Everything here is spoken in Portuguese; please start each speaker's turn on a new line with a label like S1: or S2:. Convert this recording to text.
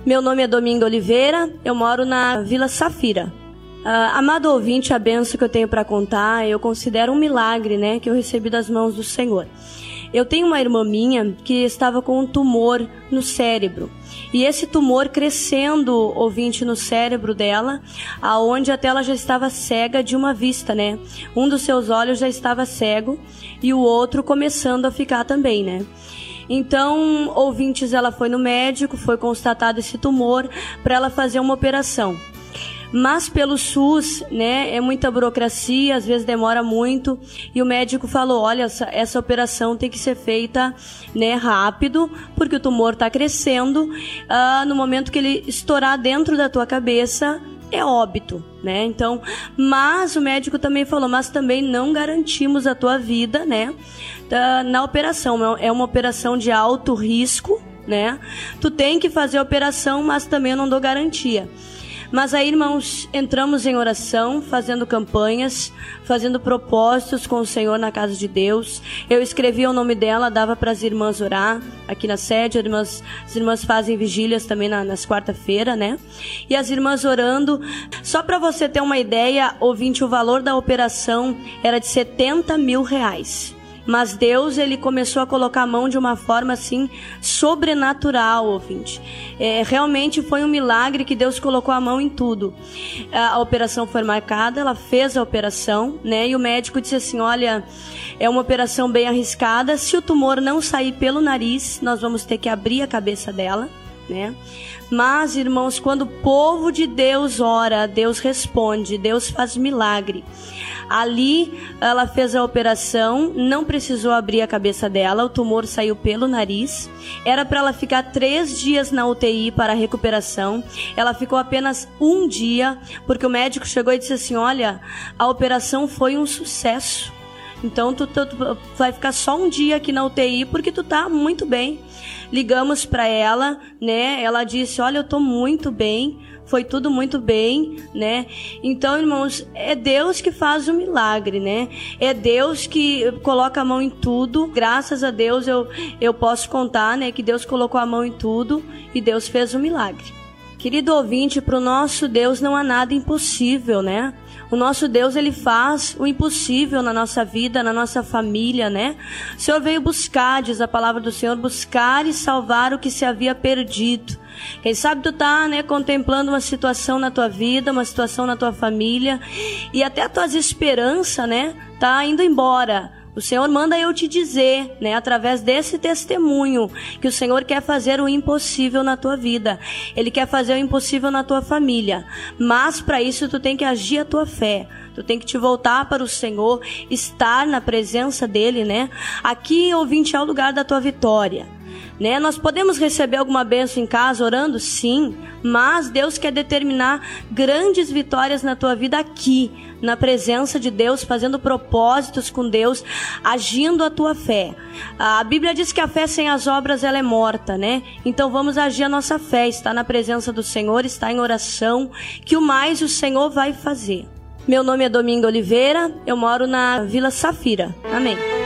S1: Meu nome é Dominga Oliveira, eu moro na Vila Safira. Amado ouvinte, a bênção que eu tenho para contar, eu considero um milagre, né, que eu recebi das mãos do Senhor. Eu tenho uma irmã minha que estava com um tumor no cérebro. E esse tumor crescendo, ouvinte, no cérebro dela, aonde até ela já estava cega de uma vista, né? Um dos seus olhos já estava cego e o outro começando a ficar também, né? Então, ouvintes, ela foi no médico, foi constatado esse tumor para ela fazer uma operação. Mas pelo SUS, né, é muita burocracia, às vezes demora muito, e o médico falou, olha, essa operação tem que ser feita, né, rápido, porque o tumor está crescendo, no momento que ele estourar dentro da tua cabeça, é óbito, né? Então, mas o médico também falou, mas também não garantimos a tua vida, né, na operação. É uma operação de alto risco, né? Tu tem que fazer a operação, mas também eu não dou garantia. Mas aí, irmãos, entramos em oração, fazendo campanhas, fazendo propósitos com o Senhor na casa de Deus. Eu escrevia o nome dela, dava para as irmãs orar aqui na sede. As irmãs fazem vigílias também nas quarta-feira, né? E as irmãs orando. Só para você ter uma ideia, ouvinte, o valor da operação era de R$70 mil. Mas Deus, ele começou a colocar a mão de uma forma assim sobrenatural, ouvinte. Realmente foi um milagre que Deus colocou a mão em tudo. A operação foi marcada, ela fez a operação, né? E o médico disse assim, olha, é uma operação bem arriscada. Se o tumor não sair pelo nariz, nós vamos ter que abrir a cabeça dela, né? Mas, irmãos, quando o povo de Deus ora, Deus responde, Deus faz milagre. Ali, ela fez a operação, não precisou abrir a cabeça dela, o tumor saiu pelo nariz. Era para ela ficar 3 dias na UTI para a recuperação. Ela ficou apenas 1 dia, porque o médico chegou e disse assim, olha, a operação foi um sucesso. Então, tu vai ficar só 1 dia aqui na UTI, porque tu tá muito bem. Ligamos para ela, né? Ela disse, olha, eu tô muito bem. Foi tudo muito bem, né? Então, irmãos, é Deus que faz o milagre, né? É Deus que coloca a mão em tudo. Graças a Deus eu posso contar, né? Que Deus colocou a mão em tudo e Deus fez o milagre. Querido ouvinte, para o nosso Deus não há nada impossível, né? O nosso Deus, ele faz o impossível na nossa vida, na nossa família, né? O Senhor veio buscar, diz a palavra do Senhor, buscar e salvar o que se havia perdido. Quem sabe tu tá, né, contemplando uma situação na tua vida, uma situação na tua família, e até as tuas esperanças, né, tá indo embora. O Senhor manda eu te dizer, né, através desse testemunho, que o Senhor quer fazer o impossível na tua vida. Ele quer fazer o impossível na tua família. Mas para isso tu tem que agir a tua fé. Tu tem que te voltar para o Senhor, estar na presença dele, né? Aqui, ouvinte, é o lugar da tua vitória. Né? Nós podemos receber alguma bênção em casa orando? Sim, mas Deus quer determinar grandes vitórias na tua vida aqui, na presença de Deus, fazendo propósitos com Deus, agindo a tua fé. A Bíblia diz que a fé sem as obras ela é morta, né? Então vamos agir a nossa fé, estar na presença do Senhor, estar em oração, que o mais o Senhor vai fazer. Meu nome é Dominga Oliveira, eu moro na Vila Safira. Amém.